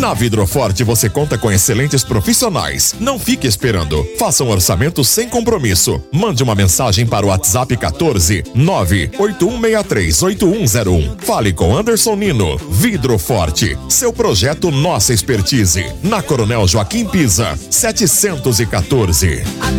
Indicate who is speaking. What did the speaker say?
Speaker 1: Na Vidroforte você conta com excelentes profissionais. Não fique esperando. Faça um orçamento sem compromisso. Mande uma mensagem para o WhatsApp 14 981638101. Fale com Anderson Nino. Vidroforte. Seu projeto, nossa expertise. Na Coronel Joaquim Pisa, 714.